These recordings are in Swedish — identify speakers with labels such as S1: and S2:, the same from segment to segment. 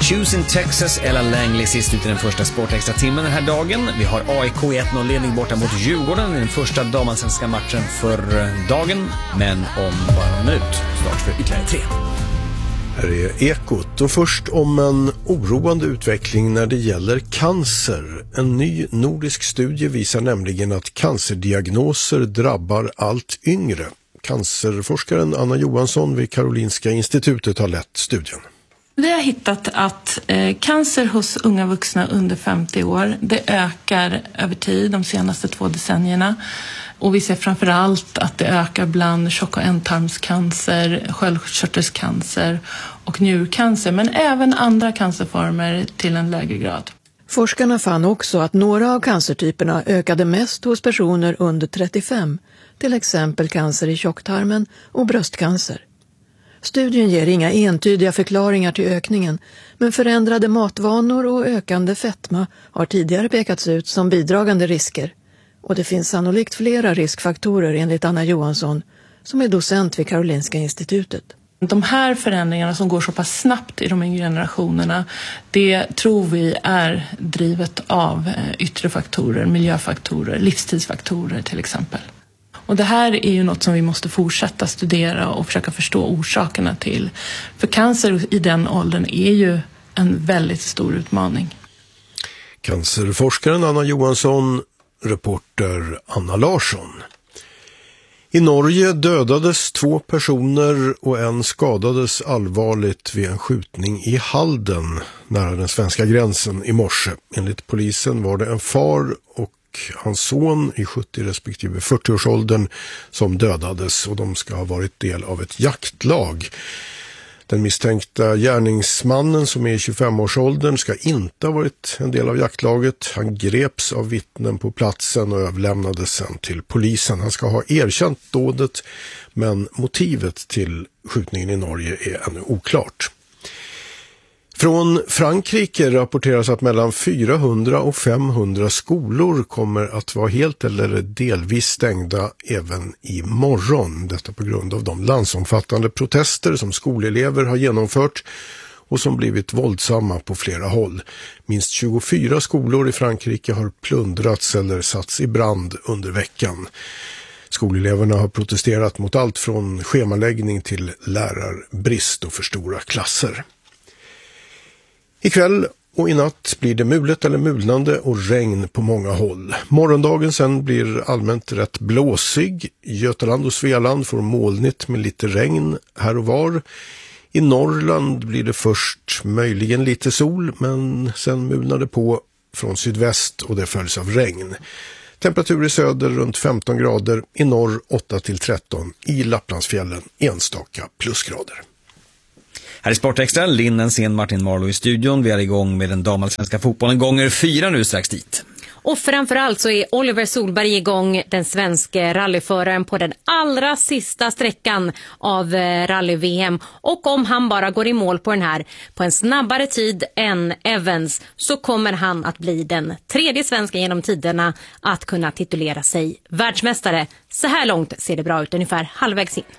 S1: Choosing Texas, Ella Langley sist ut i den första sportextra timmen den här dagen. Vi har AIK 1-0-ledning borta mot Djurgården i den första damallsvenska matchen för dagen. Men om bara en minut, snart för ytterligare 3.
S2: Här är Ekot och först om en oroande utveckling när det gäller cancer. En ny nordisk studie visar nämligen att cancerdiagnoser drabbar allt yngre. Cancerforskaren Anna Johansson vid Karolinska institutet har lett studien.
S3: Vi har hittat att cancer hos unga vuxna under 50 år, det ökar över tid de senaste 2 decennierna. Och vi ser framförallt att det ökar bland tjock- och ändtarmscancer, sköldkörtelcancer och njurcancer, men även andra cancerformer till en lägre grad.
S4: Forskarna fann också att några av cancertyperna ökade mest hos personer under 35, till exempel cancer i tjocktarmen och bröstcancer. Studien ger inga entydiga förklaringar till ökningen, men förändrade matvanor och ökande fetma har tidigare pekats ut som bidragande risker. Och det finns sannolikt flera riskfaktorer enligt Anna Johansson, som är docent vid Karolinska institutet.
S3: De här förändringarna som går så pass snabbt i de yngre generationerna, det tror vi är drivet av yttre faktorer, miljöfaktorer, livstidsfaktorer till exempel. Och det här är ju något som vi måste fortsätta studera och försöka förstå orsakerna till. För cancer i den åldern är ju en väldigt stor utmaning.
S2: Cancerforskaren Anna Johansson, reporter Anna Larsson. I Norge dödades 2 personer och en skadades allvarligt vid en skjutning i Halden nära den svenska gränsen i morse. Enligt polisen var det en far och hans son i 70 respektive 40-årsåldern som dödades, och de ska ha varit del av ett jaktlag. Den misstänkta gärningsmannen som är i 25-årsåldern ska inte ha varit en del av jaktlaget. Han greps av vittnen på platsen och överlämnades sen till polisen. Han ska ha erkänt dådet, men motivet till skjutningen i Norge är ännu oklart. Från Frankrike rapporteras att mellan 400 och 500 skolor kommer att vara helt eller delvis stängda även i morgon. Detta på grund av de landsomfattande protester som skolelever har genomfört och som blivit våldsamma på flera håll. Minst 24 skolor i Frankrike har plundrats eller satts i brand under veckan. Skoleleverna har protesterat mot allt från schemaläggning till lärarbrist och för stora klasser. Ikväll och i natt blir det mulet eller mulnande och regn på många håll. Morgondagen sen blir allmänt rätt blåsig. Götaland och Svealand får molnigt med lite regn här och var. I Norrland blir det först möjligen lite sol, men sen mulnar det på från sydväst och det följs av regn. Temperatur i söder runt 15 grader, i norr 8-13, i Lapplandsfjällen enstaka plusgrader.
S1: Här är Sportextra, Linden, Sen, Martin Marlow i studion. Vi är igång med den damallsvenska fotbollen gånger 4 nu strax dit.
S5: Och framförallt så är Oliver Solberg igång, den svenska rallyföraren, på den allra sista sträckan av rally-VM. Och om han bara går i mål på den här på en snabbare tid än Evans, så kommer han att bli den 3:e svensken genom tiderna att kunna titulera sig världsmästare. Så här långt ser det bra ut, ungefär halvvägs in.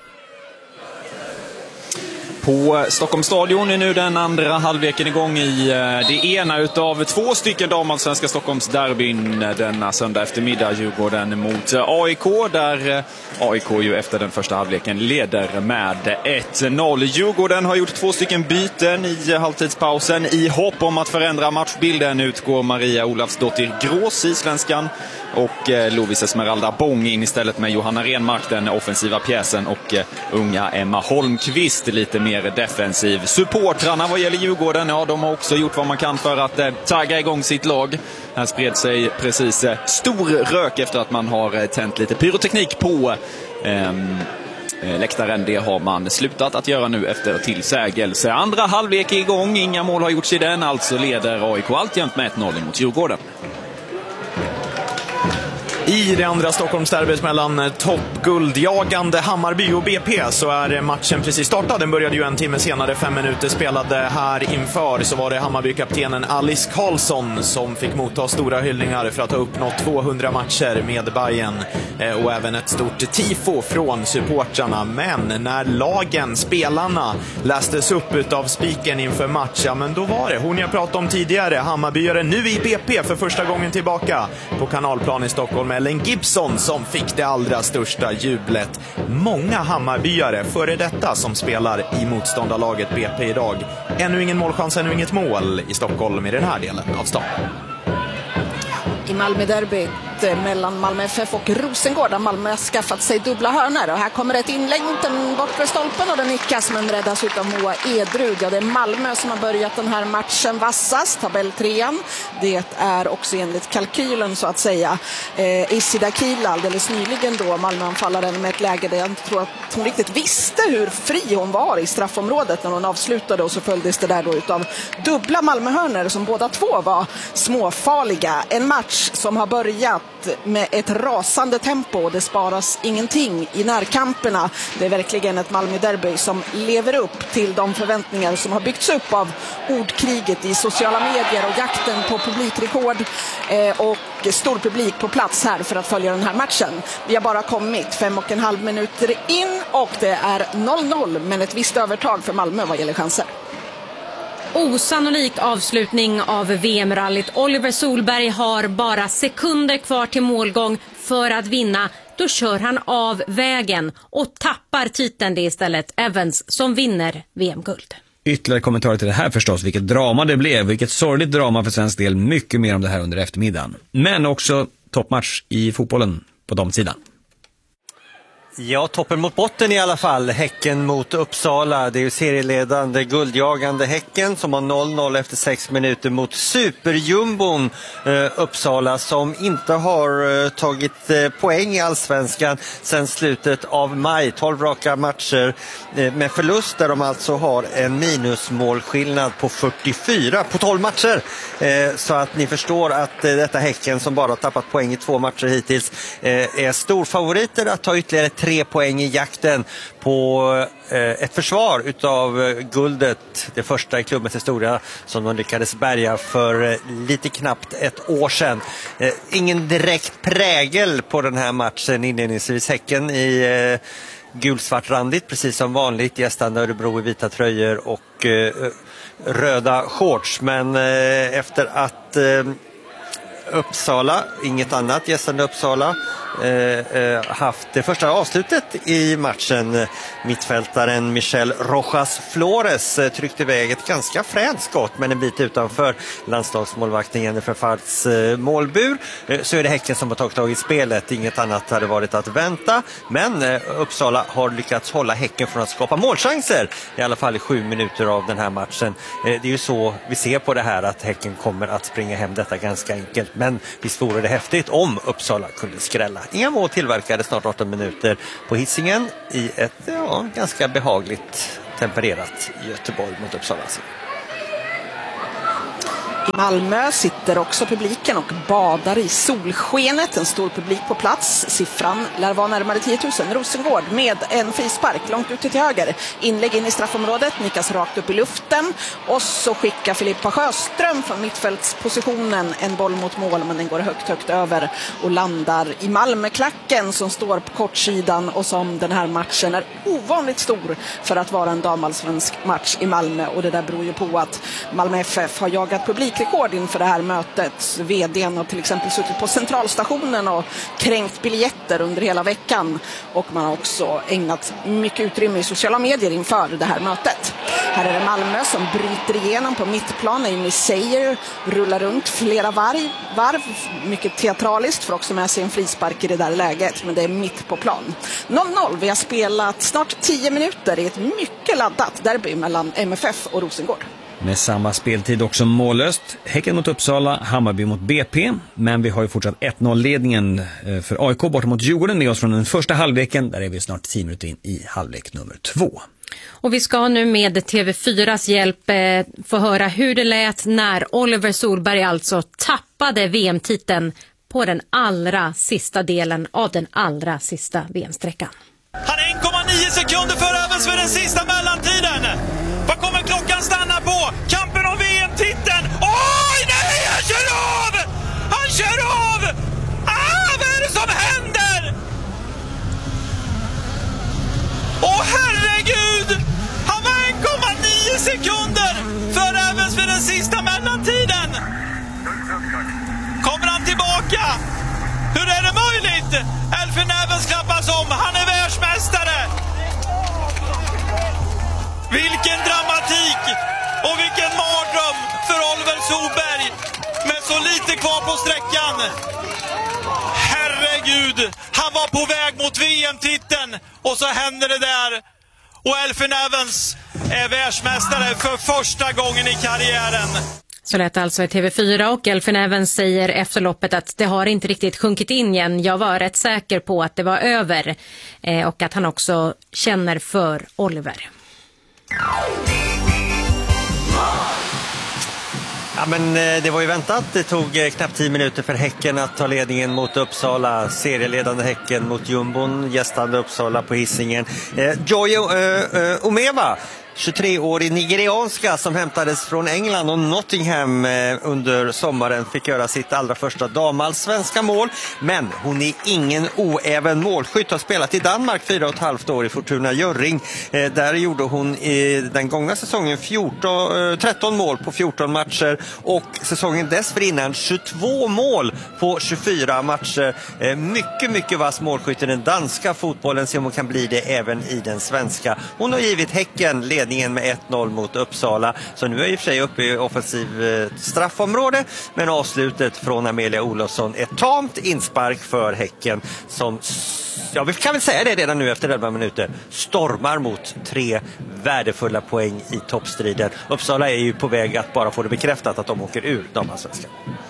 S6: På Stockholms stadion är nu den andra halvleken igång i det ena utav 2 stycken damallsvenska Stockholmsderbyn denna söndag eftermiddag. Djurgården mot AIK, där AIK ju efter den första halvleken leder med 1-0. Djurgården har gjort 2 stycken byten i halvtidspausen. I hopp om att förändra matchbilden utgår Maria Olafsdottir Grås i svenskan och Lovis Esmeralda Bång in istället med Johanna Renmark, den offensiva pjäsen, och unga Emma Holmqvist lite mer defensiv. Supportrarna vad gäller Djurgården, ja, de har också gjort vad man kan för att tagga igång sitt lag. Här spred sig precis stor rök efter att man har tänt lite pyroteknik på läktaren. Det har man slutat att göra nu efter tillsägelse. Andra halvlek är igång, inga mål har gjorts i den, alltså leder AIK alltjämt med 1-0 mot Djurgården.
S7: I det andra Stockholmsderbyt mellan toppguldjagande Hammarby och BP så är matchen precis startad. Den började ju en timme senare, 5 minuter spelade här inför. Så var det Hammarby-kaptenen Alice Karlsson som fick motta stora hyllningar för att ha uppnått 200 matcher med Bayern och även ett stort tifo från supportrarna. Men när lagen, spelarna, lästes upp utav spiken inför match, ja men då var det hon jag pratade om tidigare, Hammarbyare nu i BP för första gången tillbaka på Kanalplan i Stockholm, Ellen Gibson, som fick det allra största jublet. Många Hammarbyare före detta som spelar i motståndarlaget BP idag. Ännu ingen målchans, ännu inget mål i Stockholm i den här delen av stan.
S8: I Malmö-derbyt mellan Malmö FF och Rosengård har Malmö skaffat sig dubbla hörnor. Och här kommer ett inlägg mot den bortre stolpen och den nickas men räddas utav Moa Edrud. Ja, det är Malmö som har börjat den här matchen vassast, tabelltrean. Det är också enligt kalkylen så att säga. Isida Kila alldeles nyligen då, Malmöanfallaren med ett läge där jag inte tror att hon riktigt visste hur fri hon var i straffområdet när hon avslutade, och så följdes det där då utav dubbla Malmöhörnor som båda två var småfarliga. En match som har börjat med ett rasande tempo och det sparas ingenting i närkamperna. Det är verkligen ett Malmö-derby som lever upp till de förväntningar som har byggts upp av ordkriget i sociala medier och jakten på publikrekord och stor publik på plats här för att följa den här matchen. Vi har bara kommit 5,5 minuter in och det är 0-0, men ett visst övertag för Malmö vad gäller chanser.
S5: Osannolik avslutning av VM-rallyt. Oliver Solberg har bara sekunder kvar till målgång för att vinna. Då kör han av vägen och tappar titeln. Det är istället Evans som vinner VM-guld.
S1: Ytterligare kommentarer till det här förstås. Vilket drama det blev. Vilket sorgligt drama för svensk del. Mycket mer om det här under eftermiddagen. Men också toppmatch i fotbollen på damsidan.
S9: Ja, toppen mot botten i alla fall. Häcken mot Uppsala. Det är ju serieledande guldjagande Häcken som har 0-0 efter 6 minuter mot superjumbon Uppsala som inte har tagit poäng i allsvenskan sedan slutet av maj. 12 raka matcher med förlust där de alltså har en minusmålskillnad på 44 på 12 matcher. Så att ni förstår att detta Häcken som bara har tappat poäng i 2 matcher hittills är storfavoriter att ta ytterligare 3 poäng i jakten på ett försvar utav guldet, det första i klubbens historia som de lyckades bärga för lite knappt ett år sedan. Ingen direkt prägel på den här matchen inledningsvis. Häcken i gulsvartrandigt precis som vanligt, gästande Örebro i vita tröjor och röda shorts, men efter att Uppsala, inget annat gästande Uppsala, haft det första avslutet i matchen. Mittfältaren Michel Rojas Flores tryckte iväg ett ganska fränt skott men en bit utanför landslagsmålvakten Jennifer Fards målbur. Så är det Häcken som har tagit tag i spelet. Inget annat hade varit att vänta, men Uppsala har lyckats hålla Häcken från att skapa målchanser i alla fall i 7 minuter av den här matchen. Det är ju så vi ser på det här, att Häcken kommer att springa hem detta ganska enkelt, men visst vore det häftigt om Uppsala kunde skrälla. Inga mål tillverkade snart 18 minuter på Hisingen i ett ganska behagligt tempererat Göteborg mot Uppsala.
S8: I Malmö sitter också publiken och badar i solskenet. En stor publik på plats. Siffran lär vara närmare 10 000. Rosengård med en frispark långt ute till höger. Inlägg in i straffområdet. Nickas rakt upp i luften. Och så skickar Filippa Sjöström från mittfältspositionen en boll mot mål. Men den går högt över och landar i Malmöklacken som står på kortsidan. Och som den här matchen är ovanligt stor för att vara en damallsvensk match i Malmö. Och det där beror ju på att Malmö FF har jagat publikrekord inför det här mötet. VD:n har till exempel suttit på centralstationen och kränkt biljetter under hela veckan. Och man har också ägnat mycket utrymme i sociala medier inför det här mötet. Här är det Malmö som bryter igenom på mittplan. Amy Seijer rullar runt flera varv. Mycket teatraliskt för också med sig en frispark i det där läget. Men det är mitt på plan. 0-0. Vi har spelat snart 10 minuter i ett mycket laddat derby mellan MFF och Rosengård.
S1: Med samma speltid också mållöst. Häcken mot Uppsala, Hammarby mot BP. Men vi har ju fortsatt 1-0-ledningen för AIK borta mot Djurgården med oss från den första halvleken. Där är vi snart 10 minuter in i halvlek nummer 2.
S5: Och vi ska nu med TV4s hjälp få höra hur det lät när Oliver Solberg alltså tappade VM-titeln på den allra sista delen av den allra sista VM-sträckan.
S10: Han är 1,9 sekunder före Evans för den sista mellantiden. Vad kommer klockan stanna på? Kampen om VM-titeln. Oj, nej, han kör av! Han kör av! Vad är det som händer? Åh, herregud! Han var 1,9 sekunder före Evans för den sista mellantiden. Kommer han tillbaka? Hur är det möjligt? Elfyn Evans klappas om. Han är världsmästare. Vilken dramatik och vilken mardröm för Oliver Solberg med så lite kvar på sträckan. Herregud, han var på väg mot VM-titeln och så händer det där. Och Elfyn Evans är världsmästare för första gången i karriären.
S5: Så lät alltså i TV4 och Elfyn Evans säger efter loppet att det har inte riktigt sjunkit in igen. Jag var rätt säker på att det var över och att han också känner för Oliver.
S9: Ja, men det var ju väntat. Det tog knappt 10 minuter för Häcken att ta ledningen mot Uppsala. Serieledande Häcken mot Jumbon, gästande Uppsala på Hisingen. Jojo Omeva, 23-årig nigerianska som hämtades från England och Nottingham under sommaren, fick göra sitt allra första damallsvenska mål. Men hon är ingen oäven målskytt, har spelat i Danmark 4,5 år i Fortuna Hjörring. Där gjorde hon i den gångna säsongen 13 mål på 14 matcher och säsongen dessförinnan 22 mål på 24 matcher. Mycket vass målskytt i den danska fotbollen, så hon kan bli det även i den svenska. Hon har givit Häcken ledningen med 1-0 mot Uppsala. Så nu är i och för sig uppe i offensiv straffområde, men avslutet från Amelia Olofsson ett tamt inspark för Häcken som, ja, vi kan väl säga det redan nu efter 11 minuter, stormar mot 3 värdefulla poäng i toppstriden. Uppsala är ju på väg att bara få det bekräftat att de åker ur damallsvenskan.